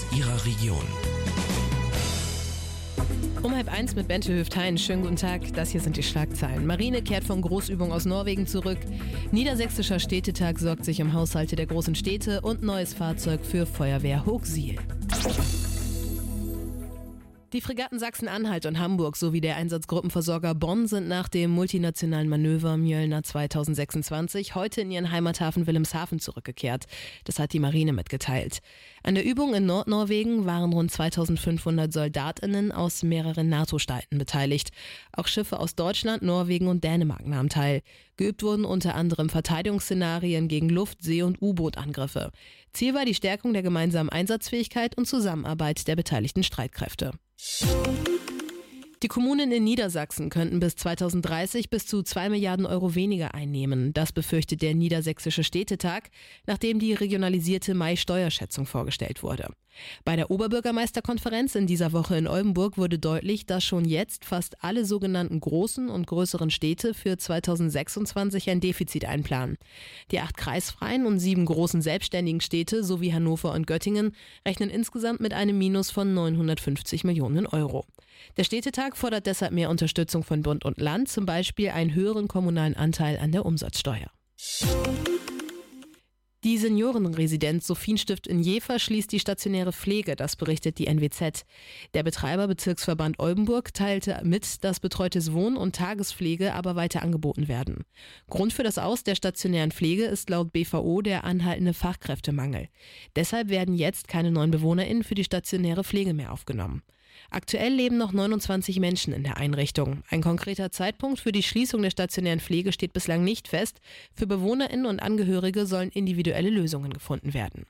Ihrer Region. Um 12:30 mit Bente Höft-Hein. Schönen guten Tag, das hier sind die Schlagzeilen. Marine kehrt von Großübung aus Norwegen zurück. Niedersächsischer Städtetag sorgt sich um Haushalte der großen Städte und neues Fahrzeug für Feuerwehr Hochsiel. Die Fregatten Sachsen-Anhalt und Hamburg sowie der Einsatzgruppenversorger Bonn sind nach dem multinationalen Manöver Mjölner 2026 heute in ihren Heimathafen Wilhelmshaven zurückgekehrt. Das hat die Marine mitgeteilt. An der Übung in Nordnorwegen waren rund 2500 SoldatInnen aus mehreren NATO-Staaten beteiligt. Auch Schiffe aus Deutschland, Norwegen und Dänemark nahmen teil. Geübt wurden unter anderem Verteidigungsszenarien gegen Luft-, See- und U-Boot-Angriffe. Ziel war die Stärkung der gemeinsamen Einsatzfähigkeit und Zusammenarbeit der beteiligten Streitkräfte. Die Kommunen in Niedersachsen könnten bis 2030 bis zu 2 Milliarden Euro weniger einnehmen. Das befürchtet der Niedersächsische Städtetag, nachdem die regionalisierte Mai-Steuerschätzung vorgestellt wurde. Bei der Oberbürgermeisterkonferenz in dieser Woche in Oldenburg wurde deutlich, dass schon jetzt fast alle sogenannten großen und größeren Städte für 2026 ein Defizit einplanen. Die 8 kreisfreien und 7 großen selbstständigen Städte sowie Hannover und Göttingen rechnen insgesamt mit einem Minus von 950 Millionen Euro. Der Städtetag fordert deshalb mehr Unterstützung von Bund und Land, zum Beispiel einen höheren kommunalen Anteil an der Umsatzsteuer. Die Seniorenresidenz Sophienstift in Jever schließt die stationäre Pflege, das berichtet die NWZ. Der Betreiber Bezirksverband Oldenburg teilte mit, dass betreutes Wohnen und Tagespflege aber weiter angeboten werden. Grund für das Aus der stationären Pflege ist laut BVO der anhaltende Fachkräftemangel. Deshalb werden jetzt keine neuen BewohnerInnen für die stationäre Pflege mehr aufgenommen. Aktuell leben noch 29 Menschen in der Einrichtung. Ein konkreter Zeitpunkt für die Schließung der stationären Pflege steht bislang nicht fest. Für BewohnerInnen und Angehörige sollen individuelle Lösungen gefunden werden.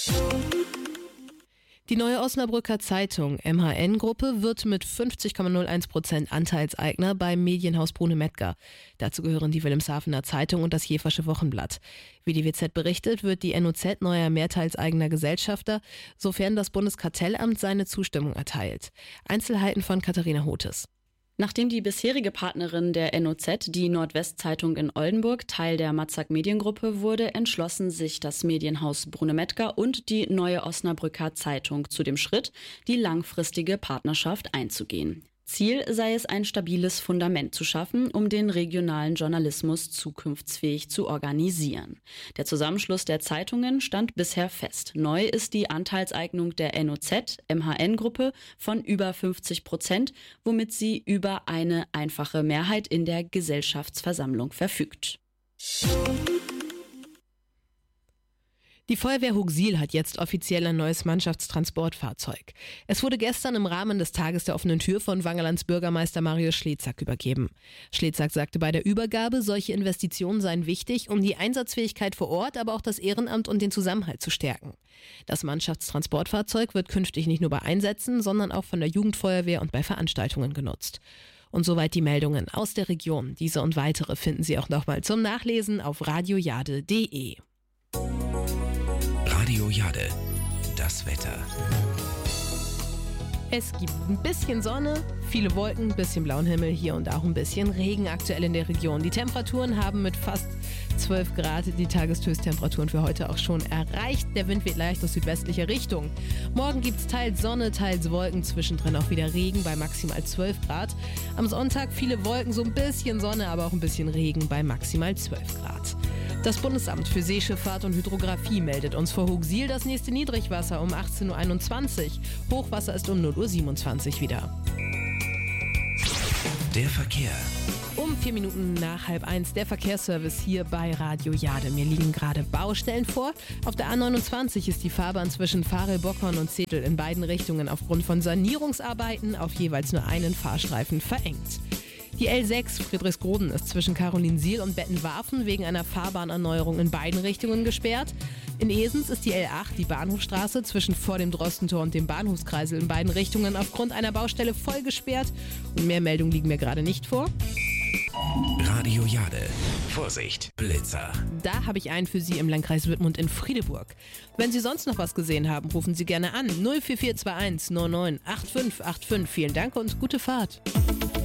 Die Neue Osnabrücker Zeitung MHN-Gruppe wird mit 50,01% Anteilseigner beim Medienhaus Brune-Mettger. Dazu gehören die Wilhelmshavener Zeitung und das Jeversche Wochenblatt. Wie die WZ berichtet, wird die NOZ neuer mehrteilseigener Gesellschafter, sofern das Bundeskartellamt seine Zustimmung erteilt. Einzelheiten von Katharina Hotes. Nachdem die bisherige Partnerin der NOZ, die Nordwestzeitung in Oldenburg, Teil der Matzak Mediengruppe wurde, entschlossen sich das Medienhaus Brune-Mettger und die Neue Osnabrücker Zeitung zu dem Schritt, die langfristige Partnerschaft einzugehen. Ziel sei es, ein stabiles Fundament zu schaffen, um den regionalen Journalismus zukunftsfähig zu organisieren. Der Zusammenschluss der Zeitungen stand bisher fest. Neu ist die Anteilseignung der NOZ, MHN-Gruppe, von über 50%, womit sie über eine einfache Mehrheit in der Gesellschaftsversammlung verfügt. Die Feuerwehr Hochsiel hat jetzt offiziell ein neues Mannschaftstransportfahrzeug. Es wurde gestern im Rahmen des Tages der offenen Tür von Wangerlands Bürgermeister Marius Schlezack übergeben. Schlezack sagte bei der Übergabe, solche Investitionen seien wichtig, um die Einsatzfähigkeit vor Ort, aber auch das Ehrenamt und den Zusammenhalt zu stärken. Das Mannschaftstransportfahrzeug wird künftig nicht nur bei Einsätzen, sondern auch von der Jugendfeuerwehr und bei Veranstaltungen genutzt. Und soweit die Meldungen aus der Region. Diese und weitere finden Sie auch nochmal zum Nachlesen auf radiojade.de. Radio Jade, das Wetter. Es gibt ein bisschen Sonne, viele Wolken, ein bisschen blauen Himmel, hier und auch ein bisschen Regen aktuell in der Region. Die Temperaturen haben mit fast 12 Grad die Tageshöchsttemperaturen für heute auch schon erreicht. Der Wind weht leicht aus südwestlicher Richtung. Morgen gibt es teils Sonne, teils Wolken, zwischendrin auch wieder Regen bei maximal 12 Grad. Am Sonntag viele Wolken, so ein bisschen Sonne, aber auch ein bisschen Regen bei maximal 12 Grad. Das Bundesamt für Seeschifffahrt und Hydrographie meldet uns vor Hochsiel das nächste Niedrigwasser um 18.21 Uhr. Hochwasser ist um 0.27 Uhr wieder. Der Verkehr. Um 4 Minuten nach 12:30 der Verkehrsservice hier bei Radio Jade. Mir liegen gerade Baustellen vor. Auf der A29 ist die Fahrbahn zwischen Farel-Bockhorn und Zetel in beiden Richtungen aufgrund von Sanierungsarbeiten auf jeweils nur einen Fahrstreifen verengt. Die L6 Friedrichsgroden ist zwischen Carolinsiel und Bettenwarfen wegen einer Fahrbahnerneuerung in beiden Richtungen gesperrt. In Esens ist die L8, die Bahnhofstraße, zwischen vor dem Drostentor und dem Bahnhofskreisel in beiden Richtungen aufgrund einer Baustelle voll gesperrt. Und mehr Meldungen liegen mir gerade nicht vor. Radio Jade. Vorsicht, Blitzer. Da habe ich einen für Sie im Landkreis Wittmund in Friedeburg. Wenn Sie sonst noch was gesehen haben, rufen Sie gerne an. 04421 99 8585. Vielen Dank und gute Fahrt.